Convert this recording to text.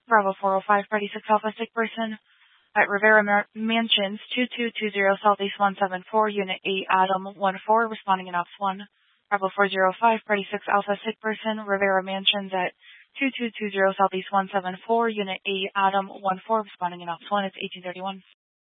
Bravo 405, Freddy 6 Alpha, sick person at Rivera Mansions, 2220 Southeast 174, Unit 8, Adam 14, responding in Ops 1. Bravo 405, Freddy 6 Alpha, sick person, Rivera Mansions at 2220 Southeast 174, Unit 8, Adam 14, responding in Ops 1. It's 1831.